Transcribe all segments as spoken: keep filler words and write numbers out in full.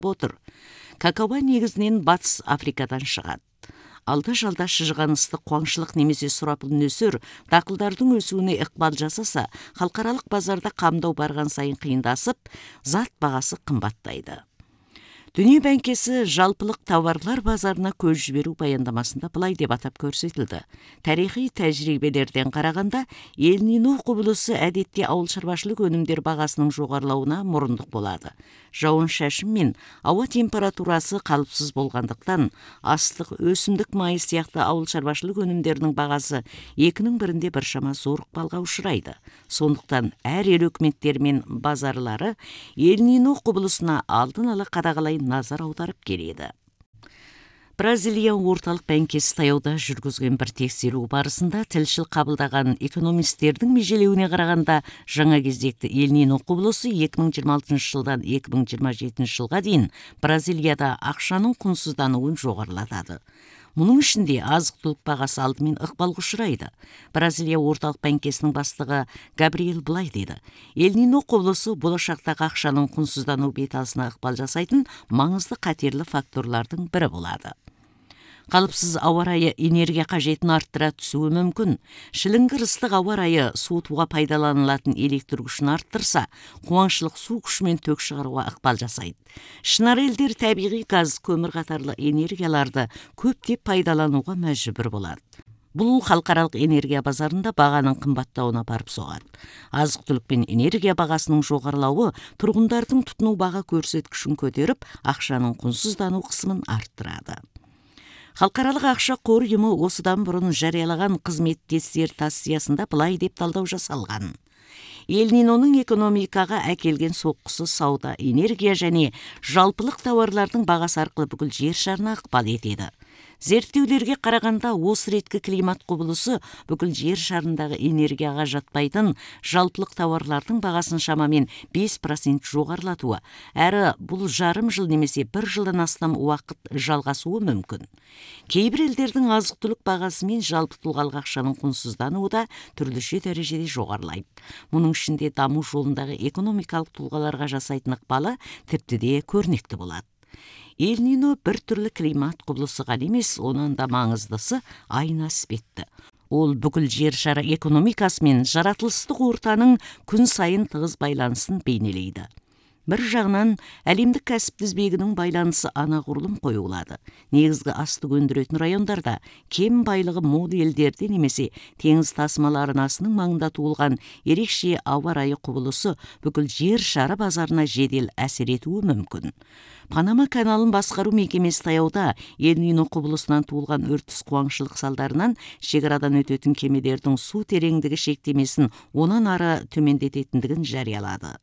отыр. Какао негізінен Батыс Африкадан шығады. Алда жалда шыжыған ыстық қуаңшылық немесе сұрапыл нөсер дақылдардың өсуіне ықпал жасаса, халықаралық базарда қамдау барған сайын қиындасып, зат бағасы қымбаттайды. Дүние бәңкесі жалпылық тауарлар базарына көз жіберу баяндамасында былай деп атап көрсетілді. Тарихи тәжірибелерден қарағанда, Эл-Нино құбылысы әдетте ауыл шаруашылық өнімдер бағасының жоғарылауына мұрындық болады. Жауын-шашын мен ауа температурасы қалыпсыз болғандықтан, астық, өсімдік майы сияқты ауыл шаруашылық өнімдерінің бағасы екінің бірінде біршама зор ықпалға ұшырайды. Сондықтан әр ел өкіметтері мен базарлары Эл-Нино құбылысына алдын ала қадағалай назар аударып келеді. Бразилия орталық бәңкесі таяуда жүргізген бір тексеру барысында тілшіл қабылдаған экономистердің межелеуіне қарағанда, жаңа кезекті Эл-Нино құбылысы екі мың жиырма алтыншы жылдан екі мың жиырма жетінші жылға дейін Бразилияда ақшаның құнсыздануын жоғарылатады. Мұның ішінде азық-түлік бағасы алдымен ықпалға ұшырайды. Бразилия орталық бәңкесінің бастығы Габриэл былай дейді: Эл-Нино құбылысы болашақтағы ақшаның құнсыздану беталысына ықпал жасайтын маңызды қатерлі факторлардың бірі болады. Қалыпсыз ауа райы энергия қажетін арттыра түсуі мүмкін. Шіліңгір ыстық ауа райы суытуға пайдаланылатын электр күшін арттырса, қуаңшылық су күшімен тök шығаруға ықпал жасайды. Шынар елдер табиғи газ, көмір қатарлы энергияларды көптеп пайдалануға мәжбүр болады. Бұл халықаралық энергия базарында бағаның қымбаттауына барып соғады. Азық-түлік пен энергия бағасының жоғарылауы тұрғындардың тұтыну баға көрсеткішін көтеріп, ақшаның құнсыздану қысымын арттырады. Халықаралық ақша қор ұйымы осыдан бұрын жариялаған қызмет диссертациясында былай деп талдау жасалған: Эл-Ниноның экономикаға әкелген соққысы сауда, энергия және жалпылық тауарлардың бағасы арқылы бүкіл жер шарына ықпал етеді. Зерттеулерге қарағанда, осы реткі климат құбылысы бүкіл жер шарындағы энергияға жатпайтын жалпылық тауарлардың бағасын шамамен бес процент жоғарылатуы, әрі бұл жарым жыл немесе бір жылдан астам уақыт жалғасуы мүмкін. Кейбір елдердің азық-түлік бағасы мен жалпы тұлғалық ақшаның құнсыздануы да түрліше дәрежеде жоғарылайды. Мұның ішінде даму жолындағы экономикалық тұлғаларға жасайтын ықпалы тіпті де көрнекті болады. Эл-Нино бір түрлі климат құбылысы ғана емес, онан да маңыздысы айна іспетті. Ол бүкіл жер шары экономикасы мен жаратылыстық ортаның күн сайын тығыз байланысын бейнелейді. Бір жағынан, әлемдік кәсіп тізбегінің байланысы анағұрлым қойылады. Негізгі астық өндіретін райондарда, кем байлығы мол елдерде немесе теңіз тасымалы арнасының маңында туылған ерекше ауа райы құбылысы бүкіл жер шары базарына жедел әсер етуі мүмкін. Панама каналын басқару мекемесі таяуда Эл-Нино құбылысынан туылған өртіс қуаңшылық салдарынан шекарадан өтетін кемелердің су тереңдігі шектемесін онан ары төмендететіндігін жариялады.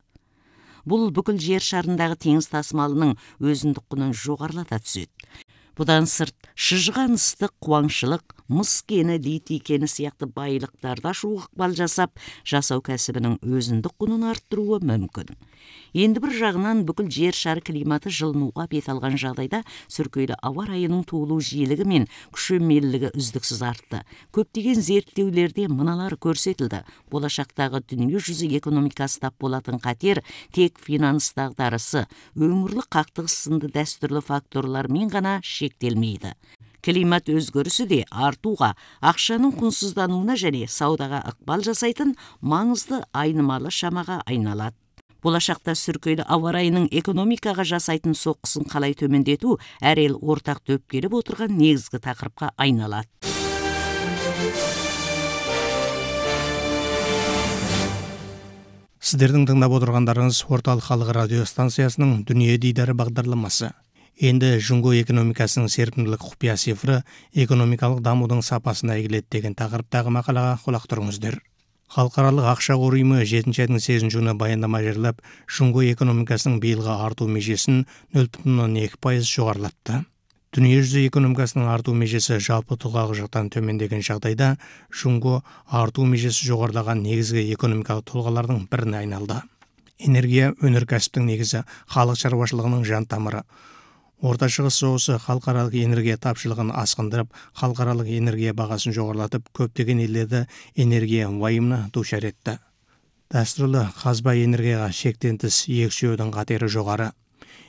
Бұл бүкіл жер шарындағы теңіз тасымалының өзіндік құнын жоғарылата түседі. Бұдан сырт, шыжыған ыстық қуаңшылық, мыс кені, литий кені сияқты байлықтарда ашу ықпал жасап, жасау кәсібінің өзіндік құнын арттыруы мүмкін. Енді бір жағынан бүкіл жер шары климаты жылынуға бет алған жағдайда сүркейлі ауа райының туылу жиілігі мен күшемелілігі үздіксіз артты. Көптеген зерттеулерде мыналар көрсетілді: болашақтағы дүние жүзі экономикасы тап болатын қатер тек финанс дағдарысы, өңірлік қақтығыс сынды дәстүрлі факторлармен ғана шектелмейді. Климат өзгерісі де артуға, ақшаның құнсыздануына және саудаға ықпал жасайтын маңызды айнымалы шамаға айналады. Болашақта сүркейлі ауа райының экономикаға жасайтын соққысын қалай төмендету әр ел ортақ дөп келіп отырған негізгі тақырыпқа айналады. Сіздердің тыңдап отырғандарыңыз орталық халық радио станциясының Дүние дидары бағдарламасы. Енді жүңго экономикасының серпімділік құпия цифры экономикалық дамудың сапасына әйгіледі деген тақырыптағы мақалаға құлақ тұрыңыздар. Халықаралық ақша қор ұйымы жетінші айдың сегізінші күні баяндама жариялап, жүңго экономикасының биылғы арту межесін нөл бүтін оннан екі пайыз жоғарылатты. Дүниежүзі экономикасының арту межесі жалпы тұлғалық жақтан төмендеген жағдайда, жүңго арту межесі жоғарылаған негізгі экономикалық тұлғалардың біріне айналды. Энергия өнеркәсіптің негізі, халық шаруашылығының жан тамыры. Орта шығыс соғысы халықаралық энергия тапшылығын асқындырып, халықаралық энергия бағасын жоғарылатып, көптеген елдерді энергия уайымына душар етті. Дәстүрлі қазба энергияға шектен тыс екшеудің қатері жоғары.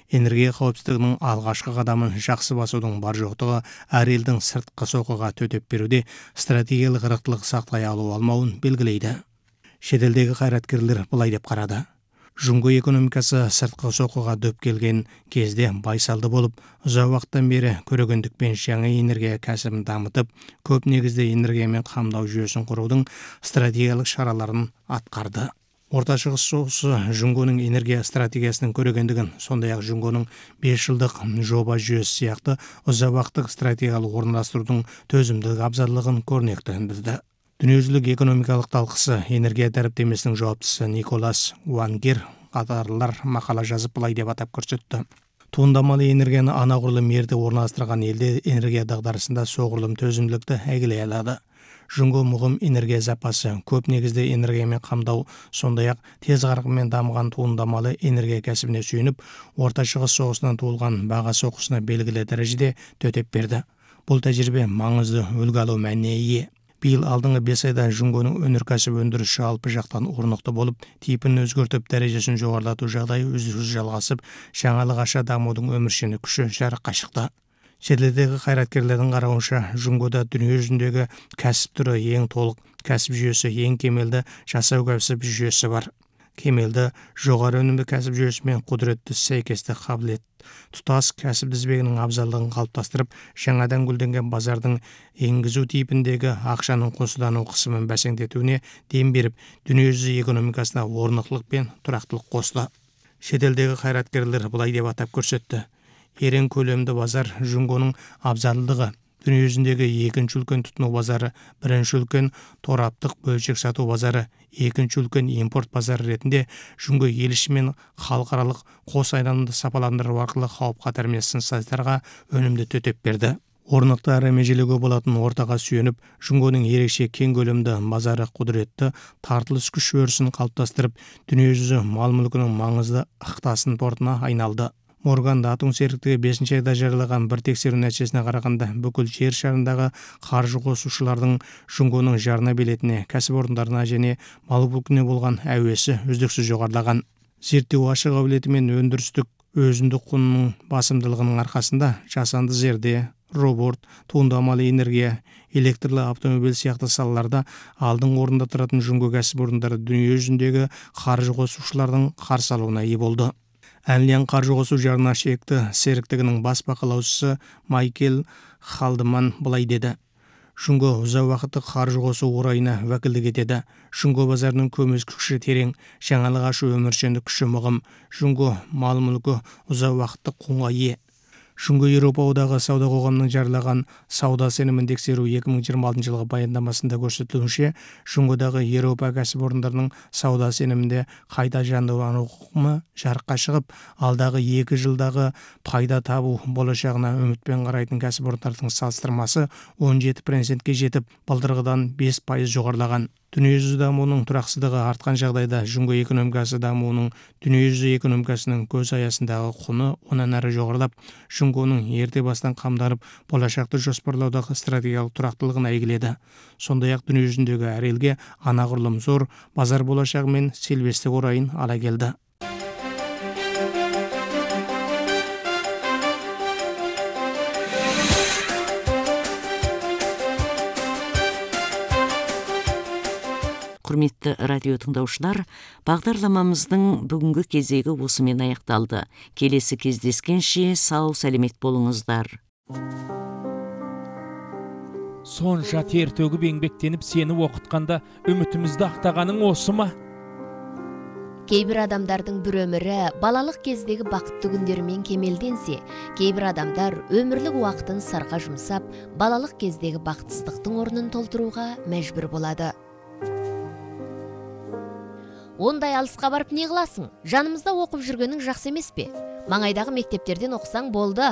энергия қауіпсіздігінің алғашқы қадамын жақсы басудың бар жоқтығы әр елдің сыртқы соққыға төтеп беруде стратегиялық ырықтылық сақтай алу алмауын белгілейді. Шетелдегі қайраткерлер былай деп қарады. Жұңго экономикасы сыртқы соққыға дөп келген кезде байсалды болып, ұзақ уақыттан бері көрегендікпен жаңа энергия кәсібін дамытып, көп негізді энергиямен қамдау жүйесін құрудың стратегиялық шараларын атқарды. Орта Шығыс соғысы Жұңгоның энергия стратегиясының көрегендігін, сондай-ақ Жұңгоның бес жылдық жоба жүйесі сияқты ұзақ уақыттық стратегиялық орналастырудың төзімділік абзалдығын көрнектендірді. Дүниежүзілік экономикалық талқысы энергия дәріптемесінің жауаптысы Николас Уангер қатарлар мақала жазып былай деп атап көрсетті. Туындамалы энергияны анағұрлым ерте орналастырған елде энергия дағдарысында соғұрлым төзімділікті әйгілей алады. Жұңго мұғым энергия запасы, көп негізді энергиямен қамдау, сондай-ақ тез қарқынмен дамыған туындамалы энергия кәсібіне сүйеніп, Орта Шығыс соғысынан туылған баға соққысына белгілі дәрежеде төтеп берді. Бұл тәжірибе маңызды үлгі алу мәніне ие. Биыл алдыңғы бес айда Жұңгоның өнеркәсіп өндірісі жалпы жақтан орнықты болып, типін өзгертіп, дәрежесін жоғарылату жағдайы үздіксіз жалғасып, жаңалық аша дамудың өміршеңдік күші жарыққа шықты. Шетелдегі қайраткерлердің қарауынша, Жұңгода дүние жүзіндегі кәсіп түрі ең толық, кәсіп жүйесі ең кемелді жасау кәсіп жүйесі бар. Кемелді жоғары өнімді кәсіп жүйесімен құдіретті сәйкесті қабілет тұтас кәсіп тізбегінің абзалдығын қалыптастырып, жаңадан гүлденген базардың енгізу типіндегі ақшаның қосыдану қысымын бәсеңдетуіне дем беріп, дүниежүзі экономикасына орнықтылық пен тұрақтылық қосты. Шетелдегі қайраткерлер былай деп атап көрсетті. Ерен көлемді базар Жұңгоның абзалдығы. Дүниежүзіндегі екінші үлкен тұтыну базары, бірінші үлкен тораптық бөлшек сату базары, екінші үлкен импорт базары ретінде Жұңго ел іші мен халықаралық қос айналымды сапаландыру арқылы қауіп-қатар сынсыздарға өнімді төтеп берді. Орнықты әрі межелеуге болатын ортаға сүйеніп, Жұңгоның ерекше кең көлемді базары құдіретті тартылыс күш өрісін қалыптастырып, дүниежүзі мал-мүлкінің маңызды ықтасын портына айналды. Морган Датун серіктігі бесінші айда жариялаған бір тексеру нәтижесіне қарағанда, бүкіл жер шарындағы қаржы қосушылардың Жұңгоның жарна билетіне, кәсіпорындарына және мал-мүлкіне болған әуесі үздіксіз жоғарылаған. Зерттеу ашық қабілеті мен өндірістік өзіндік құнының басымдылығының арқасында жасанды зерде, робот, туындамалы энергия, электрлі автомобиль сияқты салаларда алдың орында тұратын Жұңго кәсіпорындары дүние жүзіндегі қаржы қосушылардың қарсы алуына ие болды. Әнлиян қаржы қосу жарна шекті серіктігінің бас бақылаушысы Майкел Халдыман былай деді. Жұңго ұзақ уақытты қаржы қосу орайына уәкілдік етеді. Жұңго базарының көмес күші терең, жаңалық ашу өміршеңдік күші мығым. Жұңго мал-мүлкі ұзақ уақытты құнға ие. Жұңго Еуропа одағы сауда қоғамының жариялаған сауда сенімін тексеру екі мың жиырма алтыншы жылғы баяндамасында көрсетілуінше, Жұңгодағы Еуропа кәсіпорындарының сауда сенімінде қайта жандандыру құқымы жарыққа шығып, алдағы екі жылдағы пайда табу болашағына үмітпен қарайтын кәсіпорындардың салыстырмасы он жеті процентке жетіп, былтырғыдан бес пайыз жоғарылаған. Дүниежүзі дамуының тұрақсыздығы артқан жағдайда Жұңго экономикасы дамуының дүниежүзі экономикасының көз аясындағы құны онан әрі жоғарылап, Жұңгоның ерте бастан қамданып, болашақты жоспарлаудағы стратегиялық тұрақтылығын әйгіледі. Сондай-ақ дүниежүзіндегі әр елге анағұрлым зор базар болашағы мен селбестік орайын ала келді. Құрметті радио тыңдаушылар, бағдарламамыздың бүгінгі кезегі осымен аяқталды. Келесі кездескенше сау сәлемет болыңыздар. Сонша тер төгіп еңбектеніп сені оқытқанда үмітімізді ақтағаның осы ма? Кейбір адамдардың бір өмірі балалық кездегі бақытты күндерімен кемелденсе, кейбір адамдар өмірлік уақытын сарға жұмсап, балалық кездегі бақытсыздықтың орнын толтыруға мәжбүр болады. Ондай алысқа барып не қыласың? Жанымызда оқып жүргенің жақсы емес пе? Маңайдағы мектептерден оқысаң болды.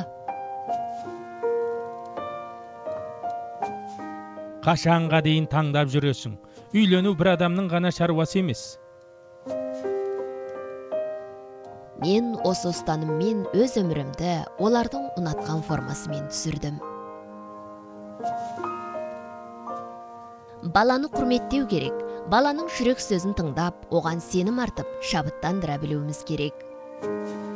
Қашанға дейін таңдап жүресің? Үйлену бір адамның ғана шаруасы емес. Мен осы ұстаныммен өз өмірімді олардың ұнатқан формасымен түсірдім. Баланы құрметтеу керек. Баланың жүрек сөзін тыңдап, оған сенім артып, шабыттандыра білуіміз керек.